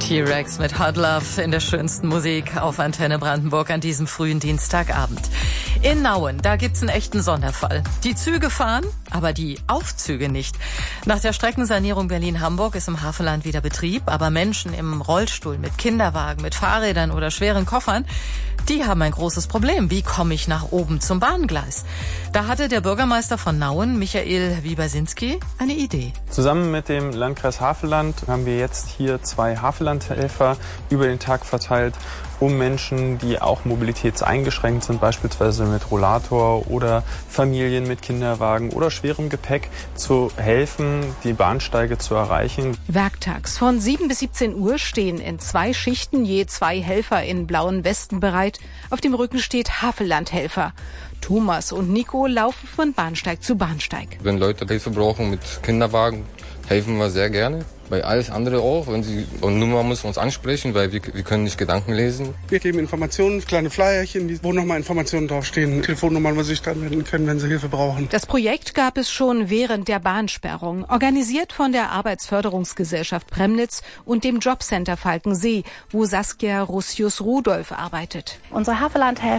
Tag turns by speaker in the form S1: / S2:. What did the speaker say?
S1: T-Rex mit Hard Love in der schönsten Musik auf Antenne Brandenburg an diesem frühen Dienstagabend. In Nauen, da gibt's einen echten Sonderfall. Die Züge fahren, aber die Aufzüge nicht. Nach der Streckensanierung Berlin-Hamburg ist im Hafenland wieder Betrieb, aber Menschen im Rollstuhl, mit Kinderwagen, mit Fahrrädern oder schweren Koffern, die haben ein großes Problem. Wie komme ich nach oben zum Bahngleis? Da hatte der Bürgermeister von Nauen, Michael Wiebersinski, eine Idee.
S2: Zusammen mit dem Landkreis Havelland haben wir jetzt hier 2 Havellandhelfer über den Tag verteilt, um Menschen, die auch mobilitätseingeschränkt sind, beispielsweise mit Rollator oder Familien mit Kinderwagen oder schwerem Gepäck, zu helfen, die Bahnsteige zu erreichen.
S3: Werktags von 7 bis 17 Uhr stehen in 2 Schichten je 2 Helfer in blauen Westen bereit. Auf dem Rücken steht Havellandhelfer. Thomas und Nico laufen von Bahnsteig zu Bahnsteig.
S4: Wenn Leute Hilfe brauchen mit Kinderwagen, helfen wir sehr gerne. Bei alles andere auch. Und Nummer muss uns ansprechen, weil wir können nicht Gedanken lesen.
S5: Wir geben Informationen, kleine Flyerchen, wo nochmal Informationen draufstehen. Telefonnummern, wo Sie sich dran wenden können, wenn Sie Hilfe brauchen.
S3: Das Projekt gab es schon während der Bahnsperrung. Organisiert von der Arbeitsförderungsgesellschaft Premnitz und dem Jobcenter Falkensee, wo Saskia Russius-Rudolph arbeitet.
S6: Unsere Havellandhelfer